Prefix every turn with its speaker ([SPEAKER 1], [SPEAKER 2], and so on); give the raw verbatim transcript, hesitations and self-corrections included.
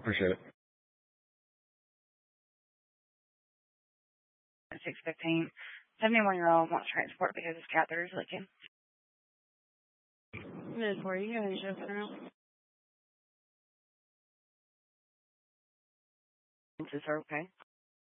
[SPEAKER 1] Appreciate it.
[SPEAKER 2] six fifteen. seventy-one-year-old wants transport because his catheter is leaking.
[SPEAKER 3] Minute for you. Go ahead and show for now.
[SPEAKER 2] Is this okay?